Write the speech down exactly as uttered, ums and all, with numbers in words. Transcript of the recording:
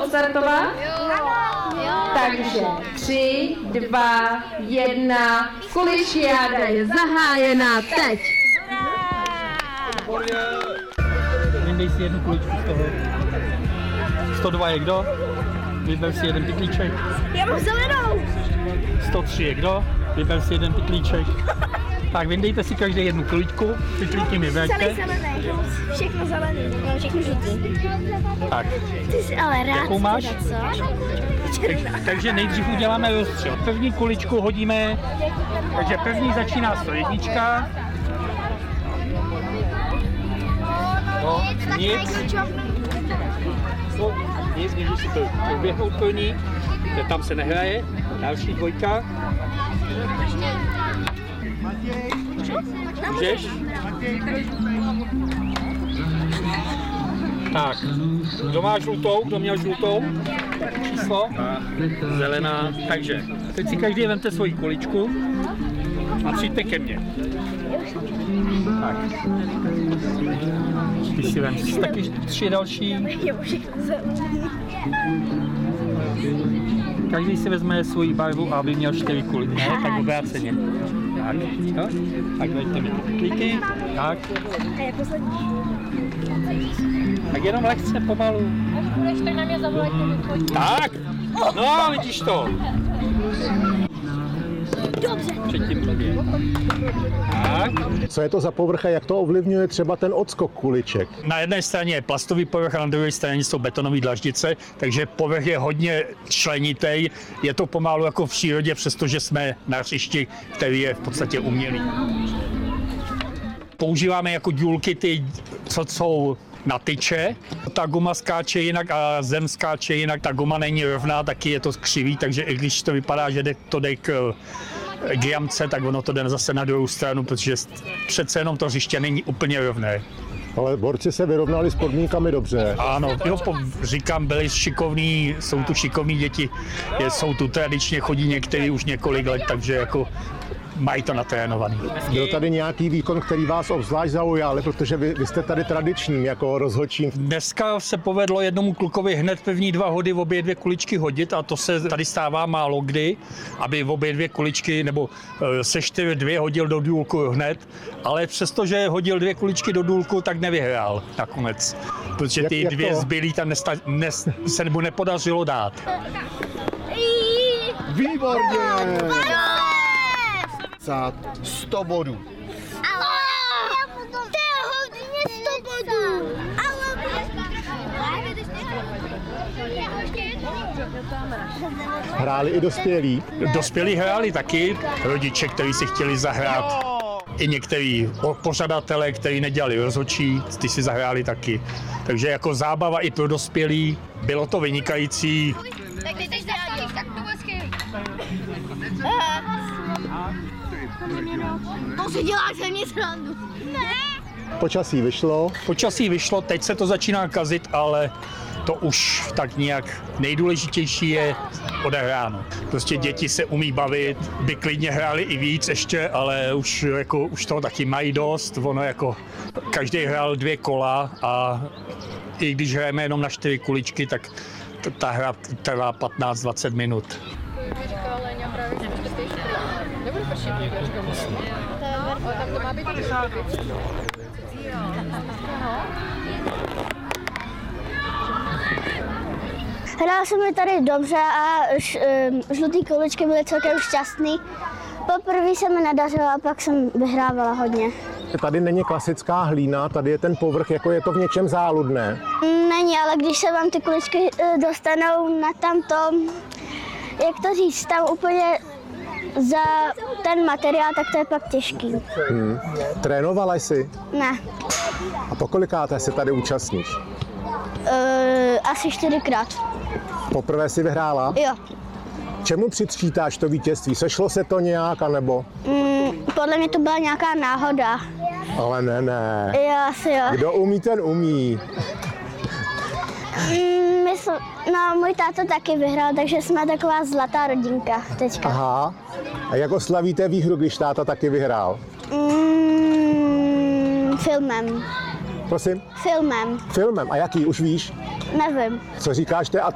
odstartovat? Jo. Takže tři, dva, jedna, kuličiáda je zahájená teď. Vyndej si jednu kuličku z toho. sto dva je kdo? Vyber si jeden pytlíček. Já mám zelenou. sto tři je kdo? Vyber si jeden pytlíček. Tak vyndejte si každý jednu kuličku, pytlíky mi veďte. Celý zelený. Všechno zelený. No, všechno žlutý. Tak. Ty jsi ale rád. Jakou máš? Teda, co? Tak, takže nejdřív uděláme rozstřel. První kuličku hodíme, takže první začíná sto jedna. No, nic. No, nic, můžu si to proběhnout první, tam se nehraje. Další dvojka. Můžeš? Tak, kdo má žlutou, kdo měl žlutou? Číslo? Zelená. Takže, teď si každý vemte svoji kuličku a přijďte ke mně. Tak. Ty si vem taky tři další. Každý si vezme svoji barvu, aby měl čtyři kuličky. Ne, tak obráceně. Tak, jo? Tak veďte mi ty pytlíky. Tak. Tak jenom lehce pomalu. Až budeš, tak na mě zavolejte. Tak! No, vidíš to. Dobře. Předtím blbě. Tak. Co je to za povrch a jak to ovlivňuje třeba ten odskok kuliček? Na jedné straně je plastový povrch a na druhé straně jsou betonové dlaždice, takže povrch je hodně členitý. Je to pomalu jako v přírodě, přestože jsme na hřišti, který je v podstatě umělý. Používáme jako důlky ty, co jsou na tyče. Ta guma skáče jinak a zem skáče jinak, ta guma není rovná, taky je to křivý, takže i když to vypadá, že to jde k k jamce, tak ono to jde zase na druhou stranu, protože přece jenom to hřiště není úplně rovné. Ale borci se vyrovnali s podmínkami dobře. Ano, jo, po, říkám, byli šikovní, jsou tu šikovní děti, je, jsou tu tradičně, chodí některý už několik let, takže jako mají to natrénovaný. Byl tady nějaký výkon, který vás obzvlášť zaujal, protože vy, vy jste tady tradičním jako rozhodčím. Dneska se povedlo jednomu klukovi hned první dva hody v obě dvě kuličky hodit a to se tady stává málo kdy, aby v obě dvě kuličky nebo se čtyři dvě hodil do důlku hned, ale přestože hodil dvě kuličky do důlku, tak nevyhrál nakonec, protože ty jak, jak dvě to? zbylý tam nesta, nes, se nebo nepodařilo dát. Výborně! Za sto bodů. Ale to je hodně sto bodů. Hráli i dospělí. Dospělí hráli taky, rodiče, kteří si chtěli zahrát. I některý pořadatelé, kteří nedělali rozhodčí, ty si zahráli taky. Takže jako zábava i pro dospělí, bylo to vynikající. Tak teď teď tak, tak to bude skvělý. To si děláš ze mě srandu. Ne. Počasí vyšlo. Počasí vyšlo, teď se to začíná kazit, ale to už tak nějak nejdůležitější je odehráno. Prostě děti se umí bavit, by klidně hráli i víc ještě, ale už, jako, už toho taky mají dost. Ono jako každý hrál dvě kola a i když hrajeme jenom na čtyři kuličky, tak ta hra trvá patnáct dvacet minut. Hrál se mi tady dobře a ž, um, žlutý kuličky byly celkem šťastný. Poprvé se mi nedařilo a pak jsem vyhrávala hodně. Tady není klasická hlína, tady je ten povrch, jako je to v něčem záludné. Není, ale když se vám ty kuličky dostanou na tamto, jak to říct, tam úplně za ten materiál, tak to je pak těžký. Hmm. Trénovala jsi? Ne. A pokolikáté se tady účastníš? Uh, asi čtyřikrát. Poprvé si vyhrála? Jo. Čemu přičítáš to vítězství? Sešlo se to nějak, anebo? Mm, podle mě to byla nějaká náhoda. Ale ne, ne. Jo, asi jo. Kdo umí, ten umí. Mm, my jsme, no, můj táta taky vyhrál, takže jsme taková zlatá rodinka teďka. Aha. A jak oslavíte výhru, když táta taky vyhrál? Mm, filmem. Prosím? Filmem. Filmem. A jaký, už víš? Nevím. Co říkáš ty? A